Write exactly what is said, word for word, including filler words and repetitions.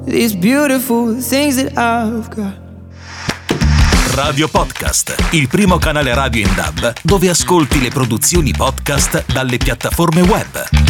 these beautiful things that I've got. Radio Podcast, il primo canale radio in D A B dove ascolti le produzioni podcast dalle piattaforme web.